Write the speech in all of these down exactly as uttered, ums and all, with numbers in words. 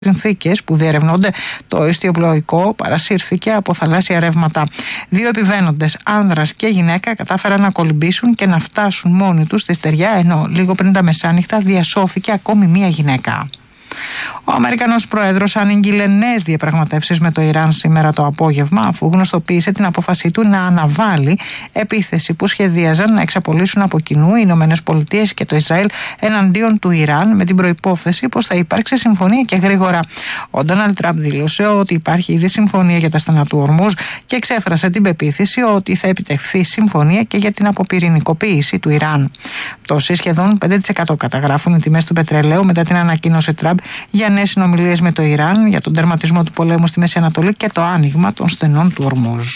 συνθήκες που διερευνώνται, το ιστιοπλοϊκό παρασύρθηκε από θαλάσσια ρεύματα. Δύο επιβαίνοντες, άνδρας και γυναίκα, κατάφεραν να κολυμπήσουν και να φτάσουν μόνοι τους στη στεριά, ενώ λίγο πριν τα μεσάνυχτα διασώθηκε ακόμη μία γυναίκα. Ο Αμερικανός Πρόεδρος ανήγγειλε νέες διαπραγματεύσεις με το Ιράν σήμερα το απόγευμα, αφού γνωστοποίησε την απόφασή του να αναβάλει επίθεση που σχεδίαζαν να εξαπολύσουν από κοινού οι Ηνωμένες Πολιτείες και το Ισραήλ εναντίον του Ιράν, με την προϋπόθεση πως θα υπάρξει συμφωνία και γρήγορα. Ο Ντόναλντ Τραμπ δήλωσε ότι υπάρχει ήδη συμφωνία για τα στενά του Ορμούζ και εξέφρασε την πεποίθηση ότι θα επιτευχθεί συμφωνία και για την αποπυρηνικοποίηση του Ιράν. Πτώσεις σχεδόν πέντε τοις εκατό καταγράφουν οι τιμές του πετρελαίου μετά την ανακοίνωση Τραμπ για νέες συνομιλίες με το Ιράν για τον τερματισμό του πολέμου στη Μέση Ανατολή και το άνοιγμα των στενών του Ορμούζ.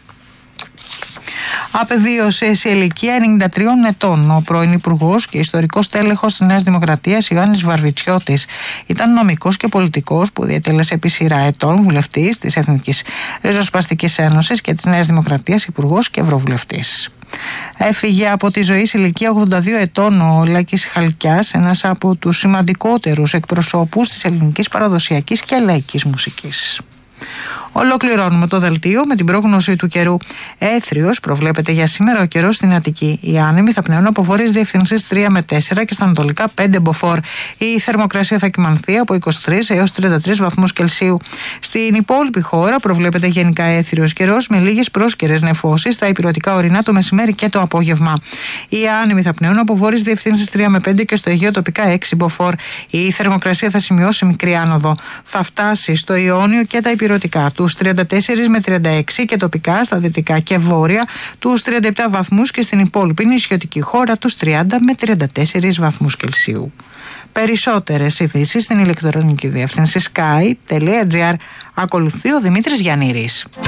Απεβίωσε σε ηλικία ενενήντα τριών ετών ο πρώην Υπουργός και ιστορικός τέλεχος της Νέας Δημοκρατίας Ιωάννης Βαρβιτσιώτης. Ήταν νομικός και πολιτικός που διατέλεσε επί σειρά ετών βουλευτής της Εθνικής Ριζοσπαστικής Ένωσης και της Νέας Δημοκρατίας, υπουργός και ευρωβουλευτής. Έφυγε από τη ζωή σε ηλικία ογδόντα δύο ετών ο Λάκης Χαλκιάς, ένας από τους σημαντικότερους εκπροσώπους της ελληνικής παραδοσιακής και λαϊκής μουσικής. Ολοκληρώνουμε το δελτίο με την πρόγνωση του καιρού. Έθριος προβλέπεται για σήμερα ο καιρός στην Αττική. Οι άνεμοι θα πνέουν από βόρειες διευθυνσίες τρία με τέσσερα και στα ανατολικά πέντε μποφόρ. Η θερμοκρασία θα κυμανθεί από είκοσι τρεις έως τριάντα τρεις βαθμούς Κελσίου. Στην υπόλοιπη χώρα προβλέπεται γενικά έθριος καιρός με λίγες πρόσκαιρες νεφώσεις στα ηπειρωτικά ορεινά το μεσημέρι και το απόγευμα. Οι άνεμοι θα πνέουν από βόρειες διευθύνσεις τρία με πέντε και στο Αιγαίο τοπικά έξι μποφόρ. Η θερμοκρασία θα σημειώσει μικρή άνοδο. Θα φτάσει στο Ιόνιο και τα ηπειρωτικά τους τριάντα τέσσερα με τριάντα έξι και τοπικά στα δυτικά και βόρεια τους τριάντα επτά βαθμούς και στην υπόλοιπη νησιωτική χώρα τους τριάντα με τριάντα τέσσερις βαθμούς Κελσίου. Περισσότερες ειδήσεις στην ηλεκτρονική διεύθυνση sky τελεία gr. Ακολουθεί ο Δημήτρης Γιαννήρης.